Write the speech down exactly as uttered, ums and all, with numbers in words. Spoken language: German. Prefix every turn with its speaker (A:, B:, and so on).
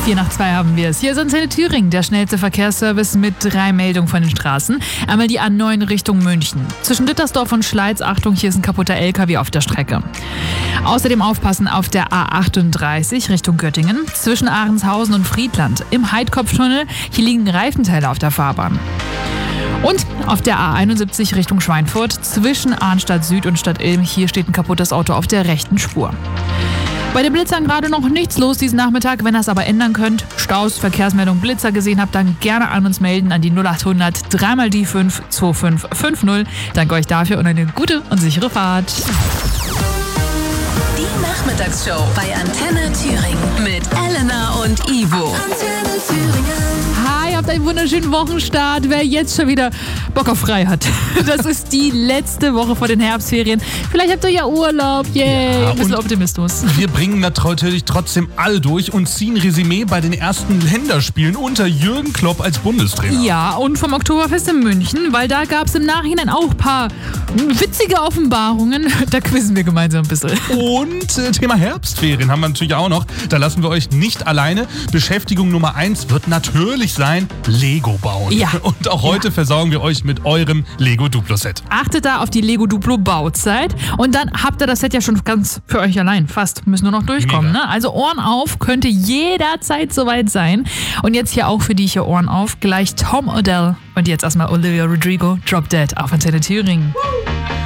A: Vier nach zwei haben wir es. Hier ist Antenne Thüringen, der schnellste Verkehrsservice mit drei Meldungen von den Straßen. Einmal die A neun Richtung München. Zwischen Dittersdorf und Schleiz, Achtung, hier ist ein kaputter L K W auf der Strecke. Außerdem aufpassen auf der A achtunddreißig Richtung Göttingen. Zwischen Ahrenshausen und Friedland. Im Heidkopftunnel, hier liegen Reifenteile auf der Fahrbahn. Und auf der A einundsiebzig Richtung Schweinfurt. Zwischen Arnstadt Süd und Stadt Ilm, hier steht ein kaputtes Auto auf der rechten Spur. Bei den Blitzern gerade noch nichts los diesen Nachmittag. Wenn ihr es aber ändern könnt, Staus, Verkehrsmeldung, Blitzer gesehen habt, dann gerne an uns melden an die null achthundert drei mal die fünf zwei fünf fünf null. Danke euch dafür und eine gute und sichere Fahrt.
B: Die Nachmittagsshow bei Antenne Thüringen mit Elena und Ivo. Antenne Thüringen.
A: Hi, habt einen wunderschönen Wochenstart. Wer jetzt schon wieder Bock auf frei hat. Das ist die letzte Woche vor den Herbstferien. Vielleicht habt ihr ja Urlaub. Yay.
C: Ja,
A: ein bisschen Optimismus.
C: Wir bringen natürlich trotzdem alle durch und ziehen Resümee bei den ersten Länderspielen unter Jürgen Klopp als Bundestrainer.
A: Ja, und vom Oktoberfest in München, weil da gab es im Nachhinein auch ein paar witzige Offenbarungen. Da quizzen wir gemeinsam ein bisschen.
C: Und äh, Thema Herbstferien haben wir natürlich auch noch. Da lassen wir euch nicht alleine. Beschäftigung Nummer eins wird natürlich sein, Lego bauen.
A: Ja.
C: Und auch heute ja. versorgen wir euch mit eurem Lego Duplo-Set.
A: Achtet da auf die Lego Duplo Bauzeit und dann habt ihr das Set ja schon ganz für euch allein. Fast. Müssen nur noch durchkommen. Ne? Also Ohren auf, könnte jederzeit soweit sein. Und jetzt hier auch für die hier Ohren auf. Gleich Tom Odell und jetzt erstmal Olivia Rodrigo, Drop Dead auf Antenne Thüringen.